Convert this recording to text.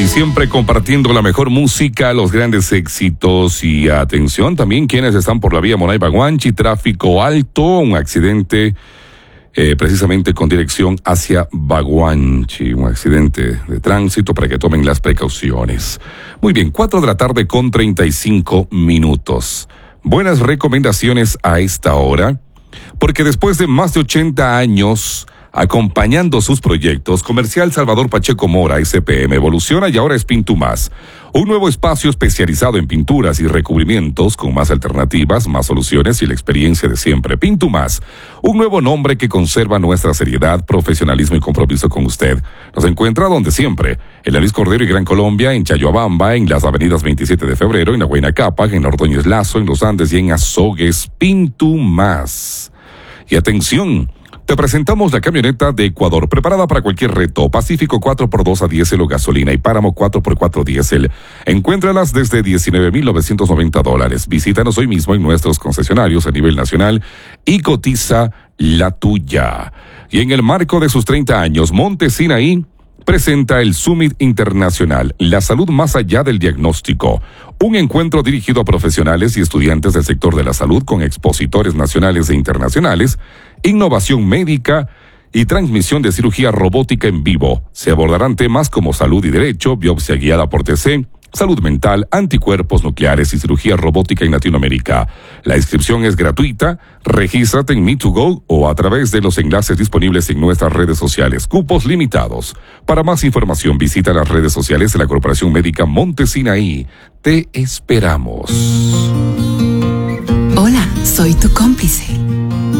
Y siempre compartiendo la mejor música, los grandes éxitos y atención también quienes están por la vía Monay-Baguanchi, tráfico alto, un accidente precisamente con dirección hacia Baguanchi, un accidente de tránsito para que tomen las precauciones. Muy bien, 4:35 p.m. Buenas recomendaciones a esta hora, porque después de más de 80 años acompañando sus proyectos, Comercial Salvador Pacheco Mora, SPM, evoluciona y ahora es Pintumás, un nuevo espacio especializado en pinturas y recubrimientos con más alternativas, más soluciones y la experiencia de siempre. Pintumás, un nuevo nombre que conserva nuestra seriedad, profesionalismo y compromiso con usted. Nos encuentra donde siempre, en la Luis Cordero y Gran Colombia, en Chayuabamba, en las avenidas 27 de febrero, en la Huayna Cápac, en Ordóñez Lazo, en Los Andes y en Azogues. Pintumás. Y atención, te presentamos la camioneta de Ecuador, preparada para cualquier reto. Pacífico 4x2 a diésel o gasolina y Páramo 4x4 diésel. Encuéntralas desde $19,990. Visítanos hoy mismo en nuestros concesionarios a nivel nacional y cotiza la tuya. Y en el marco de sus 30 años, Monte Sinaí presenta el Summit Internacional, la salud más allá del diagnóstico. Un encuentro dirigido a profesionales y estudiantes del sector de la salud con expositores nacionales e internacionales, innovación médica y transmisión de cirugía robótica en vivo. Se abordarán temas como salud y derecho, biopsia guiada por TC, salud mental, anticuerpos nucleares y cirugía robótica en Latinoamérica. La inscripción es gratuita. Regístrate en Me2Go o a través de los enlaces disponibles en nuestras redes sociales. Cupos limitados. Para más información, visita las redes sociales de la Corporación Médica Monte Sinaí. Te esperamos. Hola, soy tu cómplice.